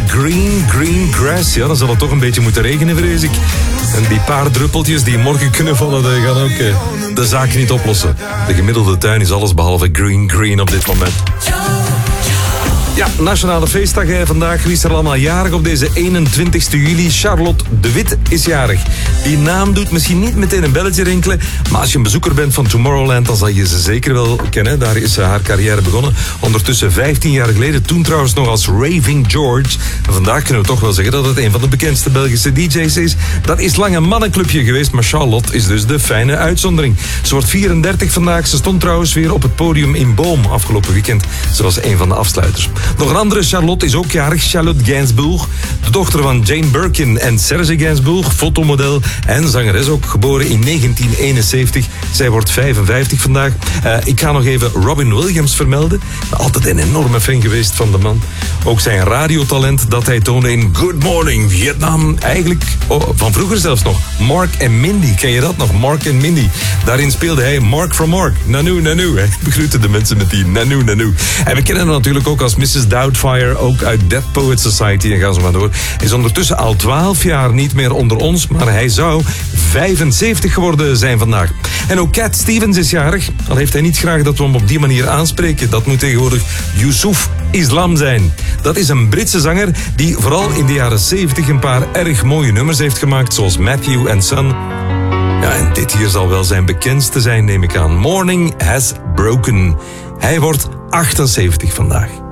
Green Grass. Ja, dan zal het toch een beetje moeten regenen, vrees ik. En die paar druppeltjes die morgen kunnen vallen, die gaan ook de zaak niet oplossen. De gemiddelde tuin is alles behalve green op dit moment. Ja, nationale feestdag vandaag. Wie is er allemaal jarig op deze 21 juli? Charlotte de Wit is jarig. Die naam doet misschien niet meteen een belletje rinkelen, maar als je een bezoeker bent van Tomorrowland, dan zal je ze zeker wel kennen. Daar is haar carrière begonnen. Ondertussen 15 jaar geleden, toen trouwens nog als Raving George. En vandaag kunnen we toch wel zeggen dat het een van de bekendste Belgische DJ's is. Dat is lang een mannenclubje geweest, maar Charlotte is dus de fijne uitzondering. Ze wordt 34 vandaag. Ze stond trouwens weer op het podium in Boom afgelopen weekend. Ze was een van de afsluiters. Nog een andere Charlotte is ook jarig, Charlotte Gainsbourg. De dochter van Jane Birkin en Serge Gainsbourg, fotomodel en zangeres ook, geboren in 1971. Zij wordt 55 vandaag. Ik ga nog even Robin Williams vermelden. Altijd een enorme fan geweest van de man. Ook zijn radiotalent dat hij toonde in Good Morning Vietnam. Eigenlijk van vroeger zelfs nog. Mark en Mindy, ken je dat nog? Mark en Mindy. Daarin speelde hij Mark from Mark. Nanu. Hij begroette de mensen met die Nanu. En we kennen hem natuurlijk ook als Mrs. Doubtfire, ook uit Dead Poets Society en gaan ze maar door. Hij is ondertussen al 12 jaar niet meer onder ons, maar hij zou 75 geworden zijn vandaag. En ook Cat Stevens is jarig, al heeft hij niet graag dat we hem op die manier aanspreken. Dat moet tegenwoordig Yusuf Islam zijn. Dat is een Britse zanger die vooral in de jaren 70 een paar erg mooie nummers heeft gemaakt, zoals Matthew and Son. Ja, en dit hier zal wel zijn bekendste zijn, neem ik aan. Morning Has Broken. Hij wordt 78 vandaag.